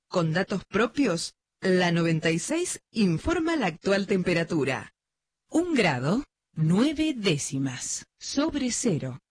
Con datos propios, la 96 informa la actual temperatura. 1 grado, 9 décimas, sobre cero.